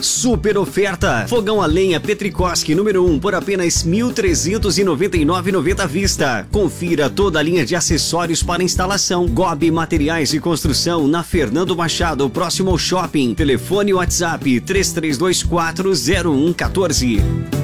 super oferta. Fogão a lenha Petrikoski número 1 por apenas R$ 1.399,90 à vista. Confira toda a linha de acessórios para instalação. Gobi Materiais de Construção na Fernando Machado, próximo ao shopping. Telefone WhatsApp 33240114.